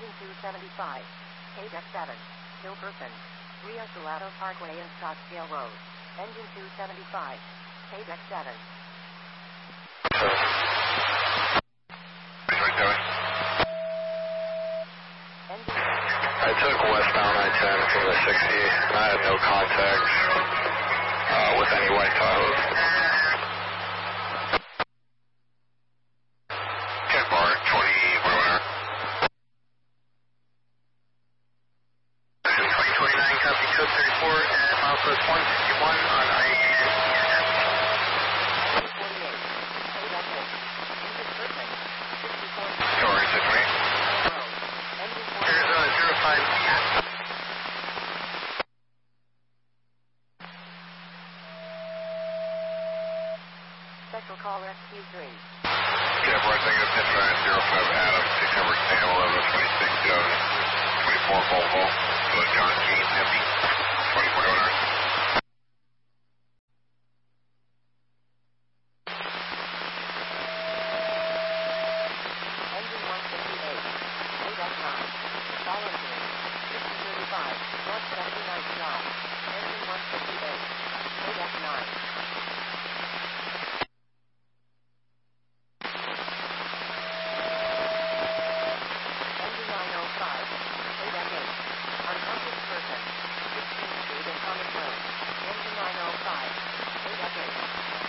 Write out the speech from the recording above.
Engine 275. KDEC 7. Hilkerson. Rio Salado Parkway and Scottsdale Road. Engine 275. KDEC 7. I took westbound I-10 from the 60. I had no contact with any white Tahoes. Cat bar 20, 2029, copy code 34 at milepost 161 on I-80. 248. Story 6 Arizona 05. Special call rescue 3. Cat bar negative 10-5 Adam, 6 number Sam 1126 Jones, 24 Volvo, John Keane, empty, 24 owners. Engine 158. KDEC 9. Volunteer. 6035. North 79th Drive. Engine 158. KDEC 9.